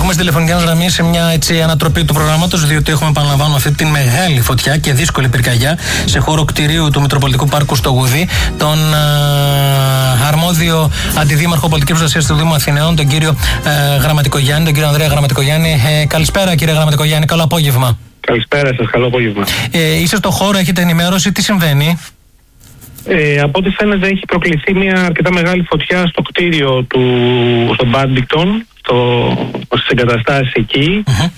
Έχουμε στη τηλεφωνική μας γραμμή σε μια έτσι ανατροπή του προγράμματος, διότι έχουμε, επαναλαμβάνω, αυτή τη μεγάλη φωτιά και δύσκολη πυρκαγιά σε χώρο κτηρίου του Μητροπολιτικού Πάρκου στο Γουδί, τον αρμόδιο αντιδήμαρχο πολιτικής προστασίας του Δήμου Αθηναίων, τον κύριο Γραμματικογιάννη, τον κύριο Ανδρέα Γραμματικογιάννη. Καλησπέρα, κύριε Γραμματικογιάννη, καλό απόγευμα. Καλησπέρα σας, καλό απόγευμα. Είστε στο χώρο, έχετε ενημέρωση, τι συμβαίνει? Από ό,τι φαίνεται έχει προκληθεί μια αρκετά μεγάλη φωτιά στο κτίριο του, στο Μπάντιγκτον, στις εγκαταστάσεις εκεί.